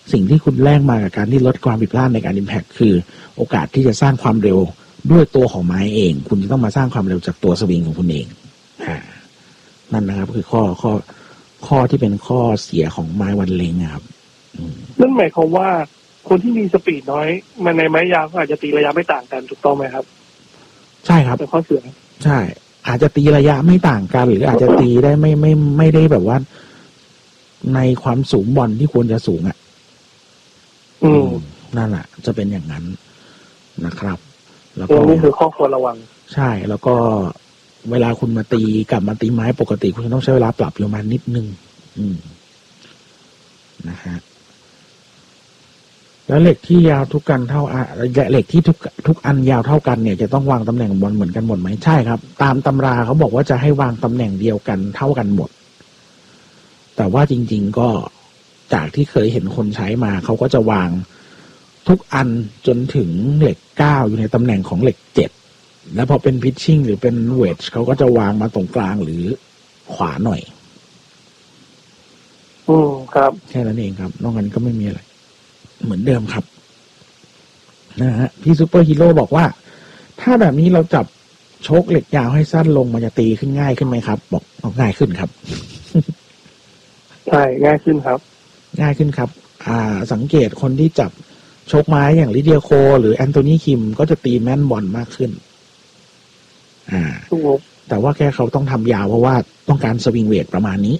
สิ่งที่คุณแลกมากับการที่ลดความผิดพลาดในการ impact คือโอกาสที่จะสร้างความเร็วด้วยตัวของไม้เองคุณจะต้องมาสร้างความเร็วจากตัวสวิงของคุณเองนั่นนะครับคือข้อที่เป็นข้อเสียของไม้วันเล็งครับนั่นหมายความว่าคนที่มีสปีดน้อยมันในไม้ยาวก็อาจจะตีระยะไม่ต่างกันถูกต้องไหมครับใช่ครับเป็นข้อเสียใช่อาจจะตีระยะไม่ต่างกันหรืออาจจะตีได้ไม่ได้แบบว่าในความสูงบอลที่ควรจะสูงนั่นแหละจะเป็นอย่างนั้นนะครับแล้วก็นี่คือข้อควรระวังใช่แล้วก็เวลาคุณมาตีกลับมาตีไม้ปกติคุณจะต้องใช้เวลาปรับประมาณนิดนึงนะฮะแล้วเหล็กที่ยาวทุกกันเท่าเหล็กที่ทุกอันยาวเท่ากันเนี่ยจะต้องวางตำแหน่งบอลเหมือนกันหมดไหมใช่ครับตามตำราเขาบอกว่าจะให้วางตำแหน่งเดียวกันเท่ากันหมดแต่ว่าจริงๆก็จากที่เคยเห็นคนใช้มาเขาก็จะวางทุกอันจนถึงเหล็ก9อยู่ในตำแหน่งของเหล็ก7แล้วพอเป็นพิชชิ่งหรือเป็นเวดจ์เขาก็จะวางมาตรงกลางหรือขวาหน่อยครับแค่นั้นเองครับนอกนั้นก็ไม่มีอะไรเหมือนเดิมครับนะฮะพี่ซูเปอร์ฮีโร่บอกว่าถ้าแบบนี้เราจับโชคเหล็กยาวให้สั้นลงมันจะตีขึ้นง่ายขึ้นไหมครับบอกง่ายขึ้นครับใช่ง่ายขึ้นครับง่ายขึ้นครับสังเกตคนที่จับโชคไม้อย่างลิเดียโคหรือแอนโทนีคิมก็จะตีแม่นบอลมากขึ้นแต่ว่าแค่เขาต้องทำยาวเพราะว่าต้องการสวิงเวทประมาณนี้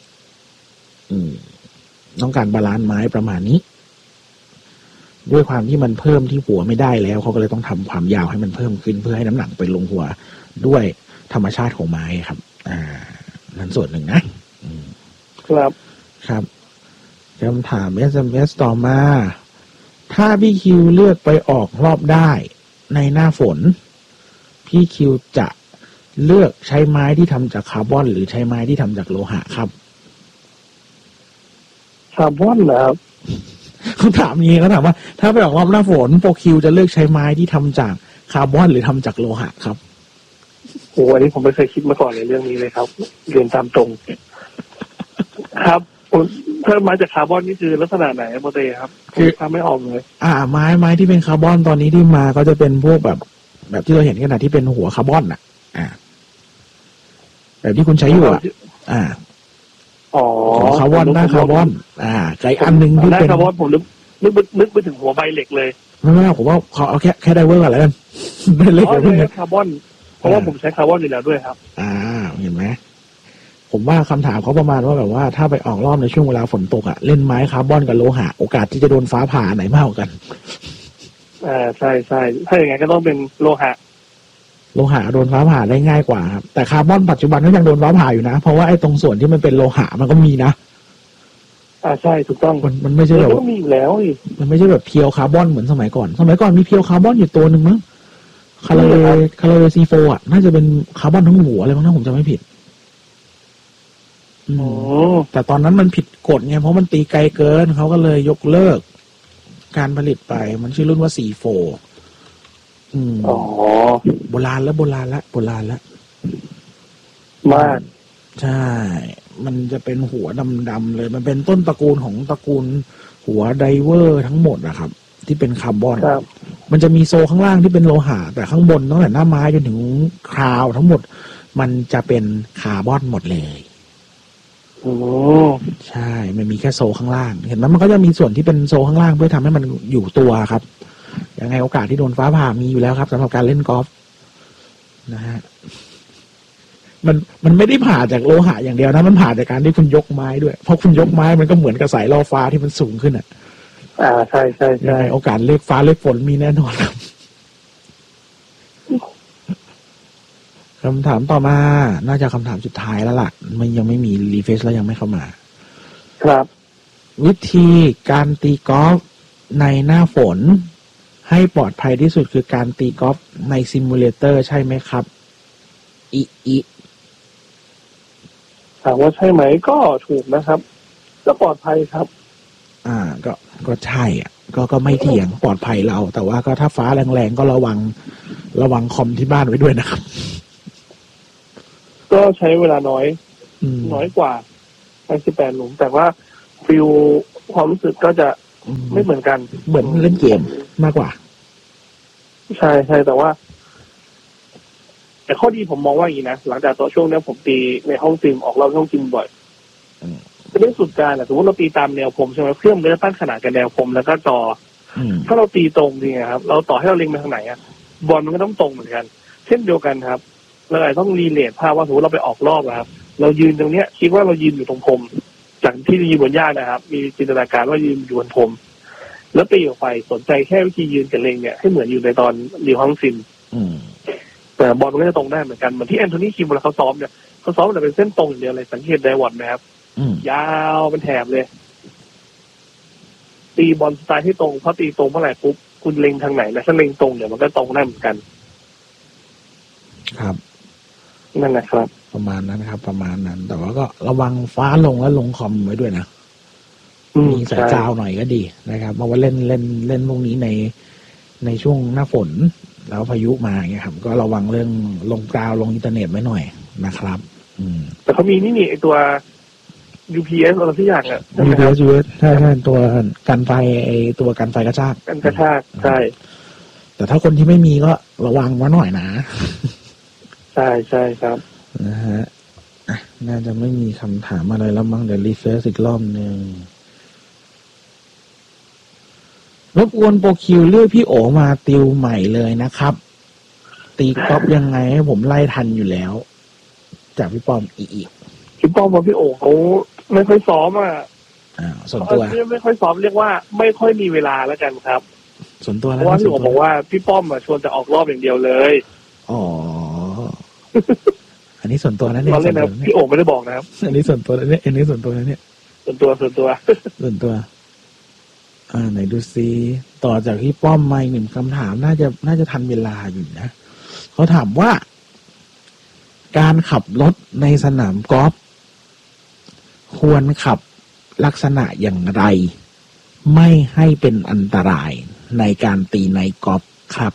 ต้องการบาลานซ์ไม้ประมาณนี้ด้วยความที่มันเพิ่มที่หัวไม่ได้แล้วเขาก็เลยต้องทำความยาวให้มันเพิ่มขึ้นเพื่อให้น้ำหนักไปลงหัวด้วยธรรมชาติของไม้ครับนั่นส่วนหนึ่งนะครับครับคำถาม SMS ต่อมาถ้าพี่คิวเลือกไปออกรอบได้ในหน้าฝนพี่คิวจะเลือกใช้ไม้ที่ทำจากคาร์บอนหรือใช้ไม้ที่ทำจากโลหะครับคาร์บอนเหรอครับเขาถามอย่างนี้เขาถามว่าถ้าไปออกรอบหน้าฝนโปรคิวจะเลือกใช้ไม้ที่ทำจากคาร์บอนหรือทำจากโลหะครับโอ้อันนี้ผมไม่เคยคิดมาก่อนในเรื่องนี้เลยครับเรียนตามตรงครับถ้าไม้จากคาร์บอนนี่คือลักษณะไหนโมเดลครับคือทำไม่ออกเลยไม้ที่เป็นคาร์บอนตอนนี้ที่มาก็จะเป็นพวกแบบที่เราเห็นกันนะที่เป็นหัวคาร์บอนแบบที่คุณใช้อยู่คาร์บอนหน้าคาร์บอนไกอันหนึ่งที่เป็นคาร์บอนผมนึกไปถึงหัวใบเหล็กเลยไม่ผมว่าเขาเอาแค่ไดเวอร์ก่อนแล้วกันไม่เล็กเลยคาร์บอนเพราะว่าผมใช้คาร์บอนอยู่แล้วด้วยครับเห็นไหมผมว่าคำถามเขาประมาณว่าแบบว่าถ้าไปออกรอบในช่วงเวลาฝนตกเล่นไม้คาร์บอนกับโลหะโอกาสที่จะโดนฟ้าผ่าไหนมากกว่ากันใช่ถ้าอย่างงั้นก็ต้องเป็นโลหะโดนฟ้าผ่าได้ง่ายกว่าครับแต่คาร์บอนปัจจุบันก็ยังโดนฟ้าผ่าอยู่นะเพราะว่าไอ้ตรงส่วนที่มันเป็นโลหะมันก็มีนะใช่ถูกต้องมันไม่ใช่แบบมีอยู่แล้วมันไม่ใช่แบบเพียวคาร์บอนเหมือนสมัยก่อนมีเพียวคาร์บอนอยู่ตัวหนึ่งมั้งคาราเวซีโฟน่าจะเป็นคาร์บอนทั้งหัวอะไรมั้งถ้าผมจำไม่ผิดแต่ตอนนั้นมันผิดกฎไงเพราะมันตีไกลเกินเขาก็เลยยกเลิกการผลิตไปมันชื่อรุ่นว่าC4โบราณแล้วมากใช่มันจะเป็นหัวดำๆเลยมันเป็นต้นตระกูลของตระกูลหัวไดเวอร์ทั้งหมดนะครับที่เป็นคาร์บอนมันจะมีโซข้างล่างที่เป็นโลหะแต่ข้างบนตั้งแต่หน้าไม้จนถึงคราวทั้งหมดมันจะเป็นคาร์บอนหมดเลยใช่มันมีแค่โซข้างล่างเห็นไหมมันก็จะมีส่วนที่เป็นโซข้างล่างเพื่อทำให้มันอยู่ตัวครับยังไงโอกาสที่โดนฟ้าผ่ามีอยู่แล้วครับสำหรับการเล่นกอล์ฟนะฮะมันไม่ได้ผ่าจากโลหะอย่างเดียวนะมันผ่าจากการที่คุณยกไม้ด้วยเพราะคุณยกไม้มันก็เหมือนกับสายล่อฟ้าที่มันสูงขึ้นใช่ยังไงโอกาสเรียกฟ้าเรียกฝนมีแน่นอนครับคำถามต่อมาน่าจะคำถามสุดท้ายแล้วล่ะมันยังไม่มีรีเฟรชแล้วยังไม่เข้ามาครับวิธีการตีกอล์ฟในหน้าฝนให้ปลอดภัยที่สุดคือการตีกอล์ฟในซิมูเลเตอร์ใช่ไหมครับถามว่าใช่ไหมก็ถูกนะครับก็ปลอดภัยครับก็ใช่ก็ไม่เถียงปลอดภัยเราแต่ว่าก็ถ้าฟ้าแรงๆก็ระวังคอมที่บ้านไว้ด้วยนะครับก็ใช้เวลาน้อยกว่า18 หลุมแต่ว่าฟิลความรู้สึกก็จะไม่เหมือนกันเหมือนเล่นเกมมากกว่าใช่ใช่แต่ว่าแต่ข้อดีผมมองว่าอย่างนี้นะหลังจากตัวช่วงนี้ผมตีในห้องซิมออกรอบห้องซิมบ่อยเรื่องสุดการสมมติเราตีตามแนวพรมใช่ไหมเครื่องมันจะตั้งขนาดกับแนวพรมแล้วก็จอถ้าเราตีตรงจริงครับเราต่อให้เราเล็งไปทางไหนอะบอลมันก็ต้องตรงเหมือนกันเช่นเดียวกันครับเราอาจต้องรีเลทภาพว่าสมมติเราไปออกรอบครับเรายืนตรงเนี้ยคิดว่าเรายืนอยู่ตรงพรมจากที่ยืนบนหญ้านะครับมีจินตนาการว่ายืนอยู่บนพรมแล้วตีออกไปสนใจแค่วิธียืนกับเล็งเนี่ยให้เหมือนอยู่ในตอนรีห้องซิมแต่บอลมันก็จะตรงได้เหมือนกันเหมือนที่แอนโทนีคิมเวลาเขาซ้อมเนี่ยเขาซ้อมแต่เป็นเส้นตรงอย่างเดียวเลยสังเกตไดวอร์ดนะครับยาวเป็นแถบเลยตีบอลสไตล์ที่ตรงพอตีตรงเมื่อไหร่ปุ๊บคุณเล็งทางไหนนะถ้าเล็งตรงเดี๋ยวมันก็ตรงได้เหมือนกันครับนั่นแหละครับประมาณนั้นครับประมาณนั้นแต่ว่าก็ระวังฟ้าลงและลงคอมไว้ด้วยนะมีสายกาวหน่อยก็ดีนะครับเพราะว่าเล่นพวกนี้ในช่วงหน้าฝนแล้วพายุมาอย่างเงี้ยครับก็ระวังเรื่องลงกาวลงอินเทอร์เน็ตไว้หน่อยนะครับแต่เขามีนี่ไอตัว UPS อะไรทุกอย่างอ่ะ UPS ใช่ตัวกันไฟไอตัวกันไฟกระชากใช่แต่ถ้าคนที่ไม่มีก็ระวังไว้หน่อยนะใช่ครับนะฮะน่าจะไม่มีคำถามอะไรแล้วมั้งเดี๋ยวรีเฟรชอีกรอบนึงรบกวนโปรคิวเลือกพี่โอมาติวใหม่เลยนะครับตีกอล์ฟยังไงให้ผมไล่ทันอยู่แล้วจากพี่ป้อมอีกพี่ป้อมกับพี่โอเขาไม่ค่อยซ้อมอ่ะส่วนตัวไม่ค่อยซ้อมเรียกว่าไม่ค่อยมีเวลาแล้วกันครับส่วนตัวเพราะว่าพี่โอบอกว่าพี่ป้อมชวนจะออกรอบอย่างเดียวเลยอ๋ออันนี้ส่วนตัวนะเนี่ยเราเล่นนะพี่โอไม่ได้บอกนะครับอันนี้ส่วนตัวนะเนี่ยอันนี้ส่วนตัวนะเนี่ยส่วนตัวไหนดูซิต่อจากพี่ป้อมมาอีกหนึ่งคำถามน่าจะทันเวลาอยู่นะเขาถามว่าการขับรถในสนามกอล์ฟควรขับลักษณะอย่างไรไม่ให้เป็นอันตรายในการตีในกอล์ฟครับ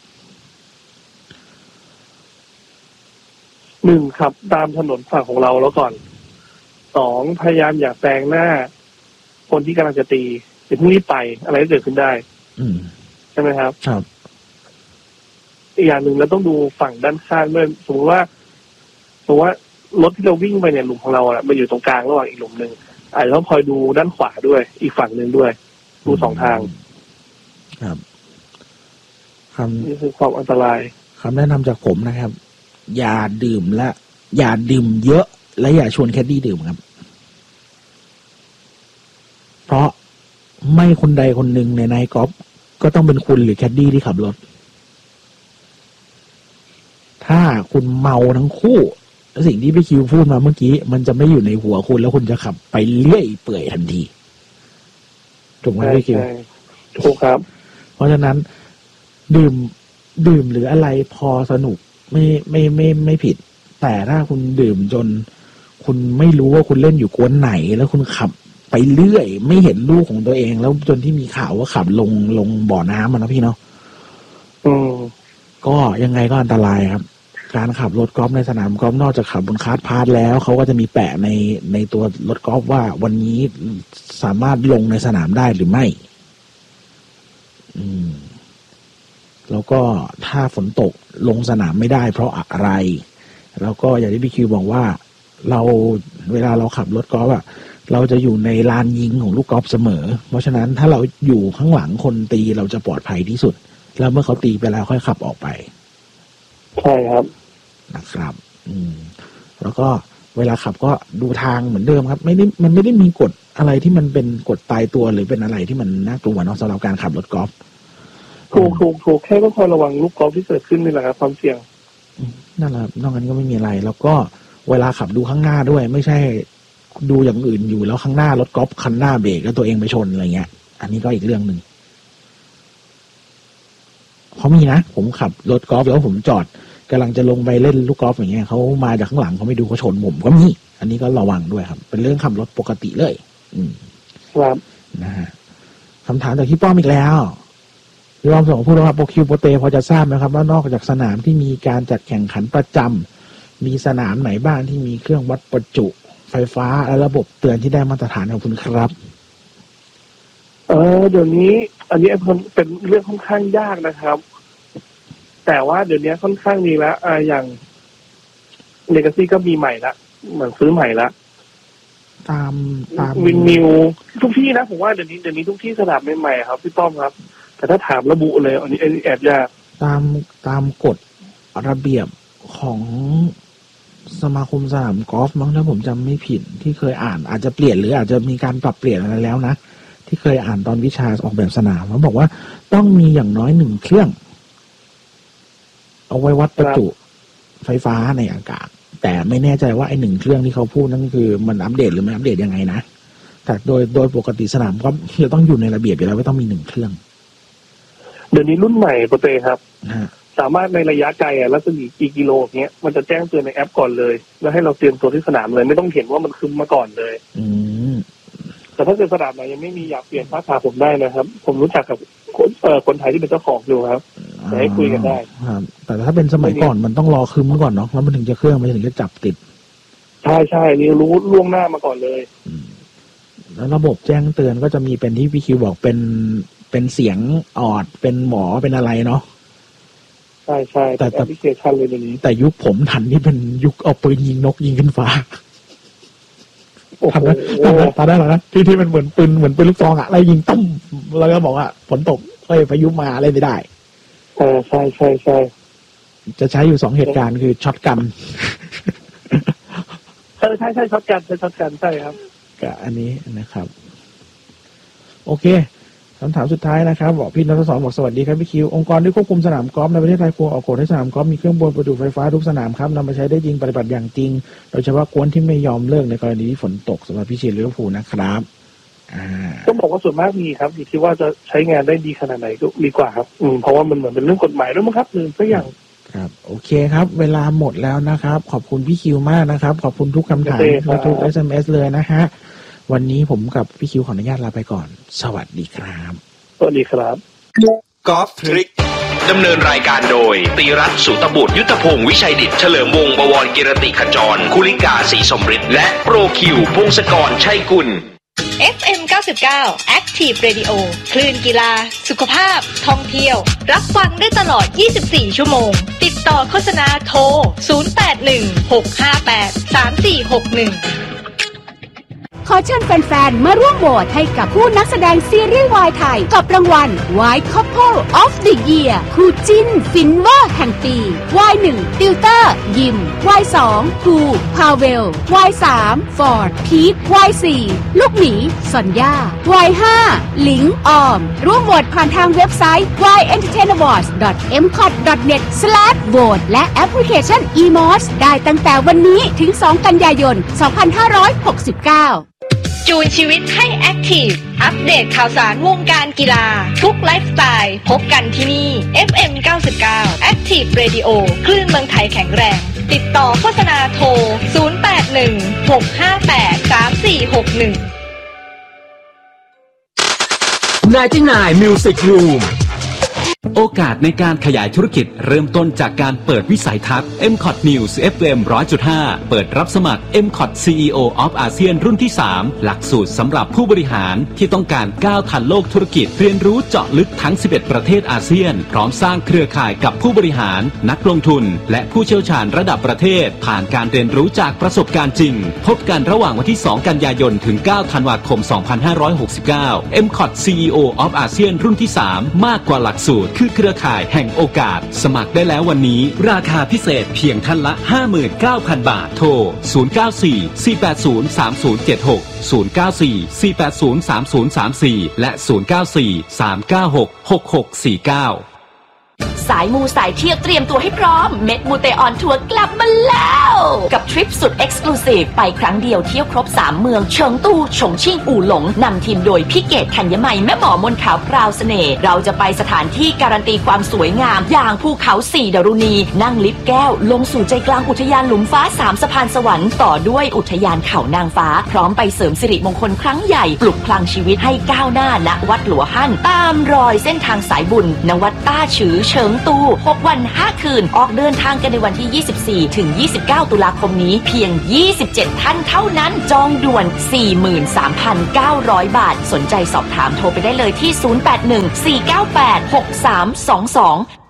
1ขับตามถนนฝั่งของเราแล้วก่อน2พยายามอย่าแซงหน้าคนที่กำลังจะตีอย่าเพิ่งรีบไปอะไรก็เกิดขึ้นได้ใช่ไหมครับครับอีกอย่างหนึ่งเราต้องดูฝั่งด้านข้างด้วยสมมติว่ารถที่เราวิ่งไปเนี่ยหลุมของเราอ่ะมันอยู่ตรงกลางระหว่างอีกหลุมนึงอาจจะต้องคอยดูด้านขวาด้วยอีกฝั่งนึงด้วยดู2ทางครับนี่คือความอันตรายคำแนะนำจากผมนะครับอย่าดื่มเยอะและอย่าชวนแคดดี้ดื่มครับเพราะไม่คนใดคนหนึ่งในไนท์กอล์ฟก็ต้องเป็นคุณหรือแคดดี้ที่ขับรถถ้าคุณเมาทั้งคู่สิ่งที่พี่คิวพูดมาเมื่อกี้มันจะไม่อยู่ในหัวคุณแล้วคุณจะขับไปเรื่อยเปื่อยทันทีถูกไหมพี่คิวถูกครับเพราะฉะนั้นดื่มหรืออะไรพอสนุกไม่ผิดแต่ถ้าคุณดื่มจนคุณไม่รู้ว่าคุณเล่นอยู่กวนไหนแล้วคุณขับไปเรื่อยไม่เห็นลูกของตัวเองแล้วจนที่มีข่าวว่าขับลงบ่อน้ำนะพี่เนาะก็ยังไงก็อันตรายครับการขับรถกอล์ฟในสนามกอล์ฟนอกจากขับบนคาร์ทพาสแล้วเขาก็จะมีแปะในตัวรถกอล์ฟว่าวันนี้สามารถลงในสนามได้หรือไม่แล้วก็ถ้าฝนตกลงสนามไม่ได้เพราะอะไรแล้วก็อย่างที่พี่คิวบอกว่าเวลาเราขับรถกอล์ฟอะเราจะอยู่ในลานยิงของลูกกอล์ฟเสมอเพราะฉะนั้นถ้าเราอยู่ข้างหลังคนตีเราจะปลอดภัยที่สุดแล้วเมื่อเขาตีไปแล้วค่อยขับออกไปใช่ครับนะครับแล้วก็เวลาขับก็ดูทางเหมือนเดิมครับมันไม่ได้มีกฎอะไรที่มันเป็นกฎตายตัวหรือเป็นอะไรที่มันน่ากลัวเนาะสำหรับการขับรถกอล์ฟถูกแค่ต้องคอยระวังลูกกอล์ฟที่เกิดขึ้นนี่แหละครับความเสี่ยงนั่นแหละนอกจากนี้ก็ไม่มีอะไรแล้วก็เวลาขับดูข้างหน้าด้วยไม่ใช่ดูอย่างอื่นอยู่แล้วข้างหน้ารถกอล์ฟคันหน้าเบรกแล้วตัวเองไปชนอะไรเงี้ยอันนี้ก็อีกเรื่องนึงเพราะมีนะผมขับรถกอล์ฟแล้วผมจอดกำลังจะลงไปเล่นลูกกอล์ฟอย่างเงี้ยเขามาจากข้างหลังเขาไม่ดูเขาชนผมก็มีอันนี้ก็ระวังด้วยครับเป็นเรื่องขับรถปกติเลยครับนะฮะคำถามจากพี่ป้อมอีกแล้วพี่ป้อมส่งพูดว่าโปรคิวโปรเตพอจะทราบไหมครับว่านอกจากสนามที่มีการจัดแข่งขันประจำมีสนามไหนบ้างที่มีเครื่องวัดประจุไฟฟ้าและระบบเตือนที่ได้มาตรฐานของคุณครับเดี๋ยวนี้อันนี้เป็นเรื่องค่อนข้างยากนะครับแต่ว่าเดี๋ยวนี้ค่อนข้างมีแล้วอย่างเลกาซี่ก็มีใหม่ละเหมือนซื้อใหม่ละตามวินมิวทุกที่นะผมว่าเดี๋ยวนี้ทุกที่สนามใหม่ๆครับพี่ต้อมครับแต่ถ้าถามระบุเลยอันนี้แอบยากตามกฎระเบียบของสมาคมสนามกอล์ฟมั้งถ้าผมจำไม่ผิดที่เคยอ่านอาจจะเปลี่ยนหรืออาจจะมีการปรับเปลี่ยนอะไรแล้วนะที่เคยอ่านตอนวิชาออกแบบสนามเขาบอกว่าต้องมีอย่างน้อย1 เครื่องเอาไว้วัดประจุไฟฟ้าในอากาศแต่ไม่แน่ใจว่าไอ้1 เครื่องที่เขาพูดนั่นคือมันอัปเดตหรือไม่อัปเดตยังไงนะแต่โดยปกติสนามก็จะต้องอยู่ในระเบียบอยู่แล้วว่าต้องมี1 เครื่องเดี๋ยวนี้รุ่นใหม่โปรเตครับสามารถในระยะไกลรัศมีกี่กิโลเงี้ยมันจะแจ้งเตือนในแอปก่อนเลยแล้วให้เราเตรียมตัวที่สนามเลยไม่ต้องเห็นว่ามันคึมมาก่อนเลยแต่ถ้าเกิดสนามไหนยังไม่มีอยากเปลี่ยนภาษาผมได้นะครับผมรู้จักกับคนไทยที่เป็นเจ้าของอยู่ครับจะให้คุยกันได้ครับแต่ถ้าเป็นสมัยก่อนมันต้องรอคึมก่อนเนาะแล้วมันถึงจะเครื่องมันถึงจะจับติดใช่นี่รู้ล่วงหน้ามาก่อนเลยแล้วระบบแจ้งเตือนก็จะมีเป็นที่พี่คิวบอกเป็นเสียงออดเป็นหมอเป็นอะไรเนาะใช่แต่แอปพลิเคชันเลยเดี๋ยวนี้แต่ยุคผมทันที่เป็นยุคเอาปืนยิงนกยิงขึ้นฟ้าทำได้หรอนะที่มันเหมือนปืนลูกซองอะไล่ยิงตั้มแล้วก็บอกว่าฝนตกพายุมาเล่นไม่ได้ใช่จะใช้อยู่2 เหตุการณ์คือช็อตกันใช่ช็อตกันใช่ครับกับอันนี้นะครับโอเคคำถามสุดท้ายนะครับบอกพี่ณัฐศรบอกสวัสดีครับพี่คิวองค์กรที่ควบคุมสนามกอล์ฟในประเทศไทยควรออกกฎให้สนามกอล์ฟมีเครื่องบนประจุไฟฟ้าทุกสนามครับนำมาใช้ได้จริงปฏิบัติอย่างจริงโดยเฉพาะกวนที่ไม่ยอมเลิกในกรณีที่ฝนตกสำหรับพี่เชียร์ลิเวอร์พูลนะครับต้องบอกว่าส่วนมากมีครับอยู่ที่ว่าจะใช้งานได้ดีขนาดไหนก็ดีกว่าครับเพราะว่ามันเหมือนเป็นเรื่องกฎหมายด้วยมั้งครับสักอย่างครับโอเคครับเวลาหมดแล้วนะครับขอบคุณพี่คิวมากนะครับขอบคุณทุกคำถามและทุก SMS เลยนะฮะวันนี้ผมกับพี่คิวขออนุญาตลาไปก่อนสวัสดีครับสวัสดีครับกอล์ฟทริคดำเนินรายการโดยตีรัตน์สุตบุตรยุทธพงศ์วิชัยดิษฐ์เฉลิมวงศ์บวรกิรติขจรคุลิกาศรีสมฤทธิ์และโปรคิวพงศกรชัยกุล FM 99 Active Radio คลื่นกีฬาสุขภาพท่องเที่ยวรับฟังได้ตลอด24 ชั่วโมงติดต่อโฆษณาโทร 0816583461 ขอเชิญแฟนๆมาร่วมโหวตให้กับผู้นักแสดงซีรีส์วายไทยกับรางวัล White Couple of the Year คู่จิ้นฟินเวอร์แห่งปี Y1 ติวเตอร์ยิม Y2 ภูพาเวล Y3 ฟอร์ดพีท Y4 ลูกหมีซอนย่า Y5 หลิงออมร่วมโหวตผ่านทางเว็บไซต์ yentertainawards.mcot.net/vote และแอปพลิเคชัน eMOS ได้ตั้งแต่วันนี้ถึง2 กันยายน 2569 จูนชีวิตให้แอคทีฟอัปเดตข่าวสารวงการกีฬาทุกไลฟ์สไตล์พบกันที่นี่ FM 99 Active Radio คลื่นเมืองไทยแข็งแรงติดต่อโฆษณาโทร 0816583461 99 Music Roomโอกาสในการขยายธุรกิจเริ่มต้นจากการเปิดวิสัยทัศน์ MCOT News FM 100.5 เปิดรับสมัคร MCOT CEO of ASEAN รุ่นที่ 3 หลักสูตรสำหรับผู้บริหารที่ต้องการก้าวทันโลกธุรกิจเรียนรู้เจาะลึกทั้ง 11 ประเทศอาเซียนพร้อมสร้างเครือข่ายกับผู้บริหารนักลงทุนและผู้เชี่ยวชาญระดับประเทศผ่านการเรียนรู้จากประสบการณ์จริงพบกันระหว่างวันที่ 2 กันยายนถึง 9 ธันวาคม 2569 MCOT CEO of ASEAN รุ่นที่ 3 มากกว่าหลักสูตรคือเครือข่ายแห่งโอกาสสมัครได้แล้ววันนี้ราคาพิเศษเพียงท่านละ 59,000 บาทโทร 094-480-3076 094-480-3034 และ 094-396-6649 สายมูสายเที่ยวเตรียมตัวให้พร้อมเม็ดมูเตออนทัวร์กลับมาแล้วกับทริปสุดเอ็กซ์คลูซีฟไปครั้งเดียวเที่ยวครบ3เมืองเฉิงตูฉงชิ่งอู่หลงนำทีมโดยพี่เกศธัญมัยแม่หมอมนขาวพราวเสน่ห์เราจะไปสถานที่การันตีความสวยงามอย่างภูเขา4ดารุณีนั่งลิฟต์แก้วลงสู่ใจกลางอุทยานหลุมฟ้า3สะพานสวรรค์ต่อด้วยอุทยานเขานางฟ้าพร้อมไปเสริมสิริมงคลครั้งใหญ่ปลุกพลังชีวิตให้ก้าวหน้าณวัดหลัวฮั่นตามรอยเส้นทางสายบุญณวัดต้าฉือเฉิงตู 6 วัน 5 คืนออกเดินทางกันในวันที่ 24 ถึง 29 ตุลาคมนี้เพียง 27 ท่านเท่านั้นจองด่วน 43,900 บาทสนใจสอบถามโทรไปได้เลยที่ 081 498 6322